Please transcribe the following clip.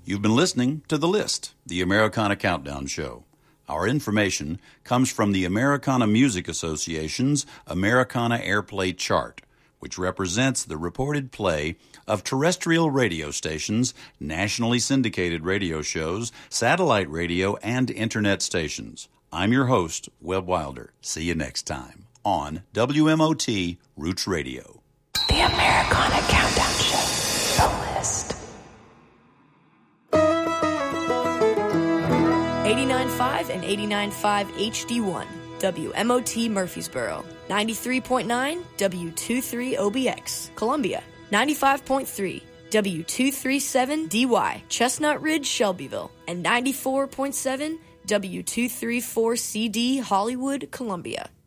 You've been listening to The List, the Americana Countdown Show. Our information comes from the Americana Music Association's Americana Airplay Chart, which represents the reported play of terrestrial radio stations, nationally syndicated radio shows, satellite radio, and internet stations. I'm your host, Webb Wilder. See you next time on WMOT Roots Radio. The Americana Countdown Show. The List. 89.5 and 89.5 HD1. WMOT Murfreesboro. 93.9 W23 OBX. Columbia. 95.3 W237 DY. Chestnut Ridge, Shelbyville. And 94.7 W234CD Hollywood, Columbia.